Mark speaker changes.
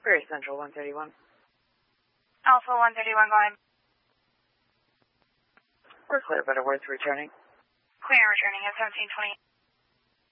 Speaker 1: Prairie Central 131.
Speaker 2: Alpha 131, go ahead.
Speaker 1: We're clear, but a word's returning.
Speaker 2: Clear returning at 1720.